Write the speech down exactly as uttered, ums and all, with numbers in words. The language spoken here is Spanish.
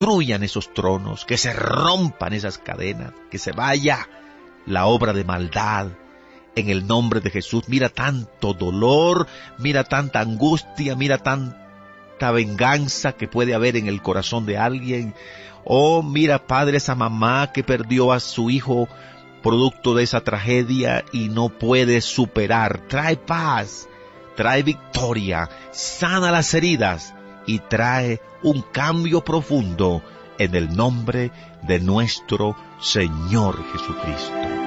destruyan esos tronos, que se rompan esas cadenas, que se vaya la obra de maldad en el nombre de Jesús. Mira tanto dolor, mira tanta angustia, mira tanta venganza que puede haber en el corazón de alguien. Oh, mira, Padre, esa mamá que perdió a su hijo producto de esa tragedia y no puede superar. Trae paz, trae victoria, sana las heridas y trae un cambio profundo en el nombre de nuestro Señor Jesucristo.